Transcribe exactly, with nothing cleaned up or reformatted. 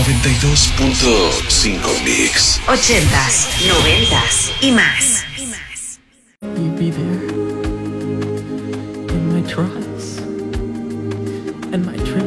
noventa y dos punto cinco Mix. Ochentas, noventas y más. You be there in my trials and my trials.